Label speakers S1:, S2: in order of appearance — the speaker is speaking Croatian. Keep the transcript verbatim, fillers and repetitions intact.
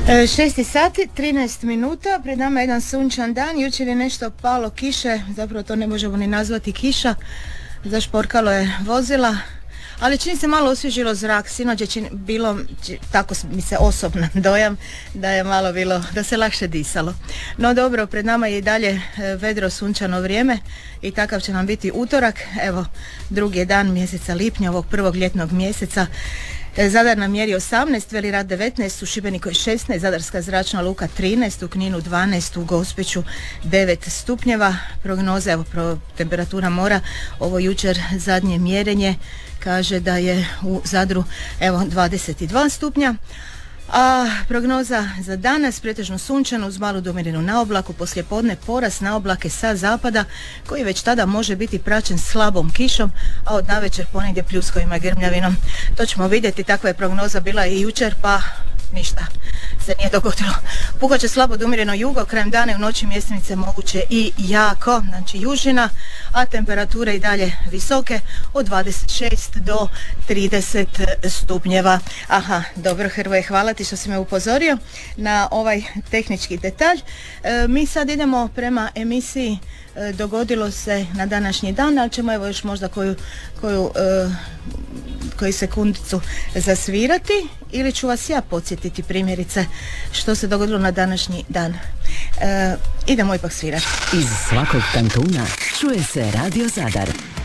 S1: šest sati, trinaest minuta, pred nama je jedan sunčan dan, jučer je nešto palo kiše, zapravo to ne možemo ni nazvati kiša, zašporkalo je vozila, ali čini se malo osvježilo zrak, sinoć je čini, bilo, tako mi se osobno dojam, da je malo bilo, da se lakše disalo. No dobro, pred nama je i dalje vedro sunčano vrijeme i takav će nam biti utorak, evo drugi je dan mjeseca lipnja, ovog prvog ljetnog mjeseca. Zadar nam mjeri osamnaest, Veli Rat devetnaest, u Šibeniku je šesnaest, Zadarska zračna luka trinaest, u Kninu dvanaest, u Gospiću devet stupnjeva. Prognoza, evo pro, temperatura mora, ovo jučer zadnje mjerenje kaže da je u Zadru evo dvadeset dva stupnja. A prognoza za danas pretežno sunčano uz malu domirenu na oblaku, poslijepodne porast na oblake sa zapada koji već tada može biti praćen slabom kišom, a od navečer ponegdje pljuskovima i grmljavinom. To ćemo vidjeti, takva je prognoza bila i jučer, pa ništa se nije dogodilo. Puhat će slabo domireno jugo, krajem dana i u noći mjestimice moguće i jako, znači južina, a temperature i dalje visoke od dvadeset šest do trideset stupnjeva. Aha, dobro Hrvoje, hvala ti što si me upozorio na ovaj tehnički detalj. E, mi sad idemo prema emisiji e, Dogodilo se na današnji dan, ali ćemo evo još možda koju, koju e, koju sekundicu zasvirati ili ću vas ja podsjetiti primjerice što se dogodilo na današnji dan. E, idemo ipak svirati.
S2: Iz svakog kantuna čuje se Radio Zadar.